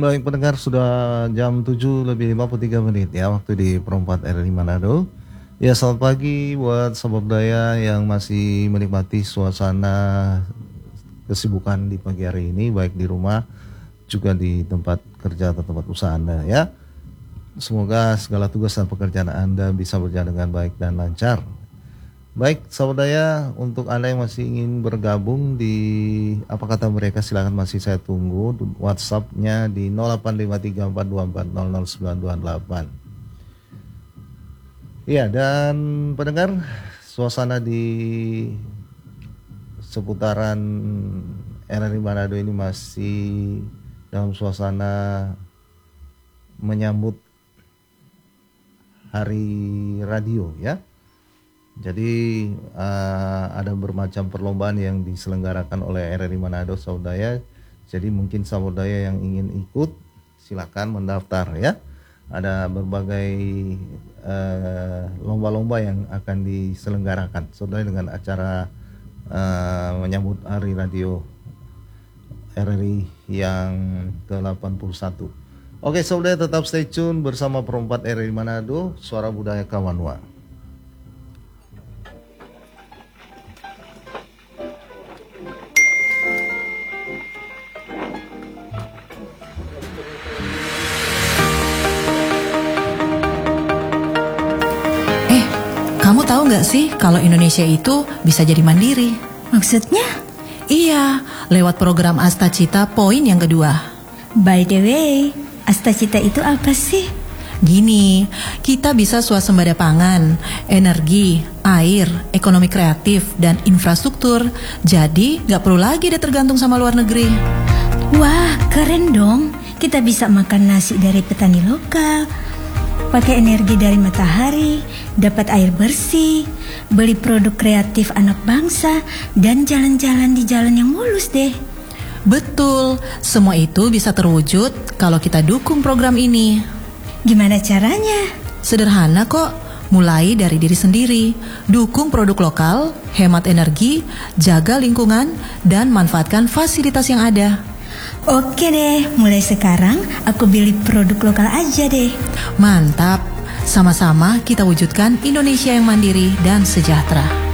Baik pendengar, sudah jam 7 lebih 53 menit ya waktu di Perempat RRI Manado. Ya, selamat pagi buat sobat budaya yang masih menikmati suasana kesibukan di pagi hari ini, baik di rumah juga di tempat kerja atau tempat usaha Anda ya. Semoga segala tugas dan pekerjaan Anda bisa berjalan dengan baik dan lancar. Baik, sahabat daya, untuk Anda yang masih ingin bergabung di apa kata mereka, silakan masih saya tunggu WhatsApp-nya di 0853424028. Iya, dan pendengar, suasana di seputaran RRI Manado ini masih dalam suasana menyambut Hari Radio ya. Jadi ada bermacam perlombaan yang diselenggarakan oleh RRI Manado Saudaya. Jadi mungkin saudaya yang ingin ikut silakan mendaftar ya. Ada berbagai lomba-lomba yang akan diselenggarakan saudara dengan acara menyambut Hari Radio RRI yang ke-81. Oke saudara, tetap stay tune bersama Perempat RRI Manado, Suara Budaya Kawanwa. Kamu tahu nggak sih kalau Indonesia itu bisa jadi mandiri? Maksudnya? Iya, lewat program Astacita Poin yang kedua. By the way, Astacita itu apa sih? Gini, kita bisa swasembada pangan, energi, air, ekonomi kreatif, dan infrastruktur. Jadi nggak perlu lagi deh tergantung sama luar negeri. Wah, keren dong. Kita bisa makan nasi dari petani lokal, pakai energi dari matahari, dapat air bersih, beli produk kreatif anak bangsa, dan jalan-jalan di jalan yang mulus deh. Betul, semua itu bisa terwujud kalau kita dukung program ini. Gimana caranya? Sederhana kok, mulai dari diri sendiri. Dukung produk lokal, hemat energi, jaga lingkungan, dan manfaatkan fasilitas yang ada. Oke deh, mulai sekarang aku beli produk lokal aja deh. Mantap, sama-sama kita wujudkan Indonesia yang mandiri dan sejahtera.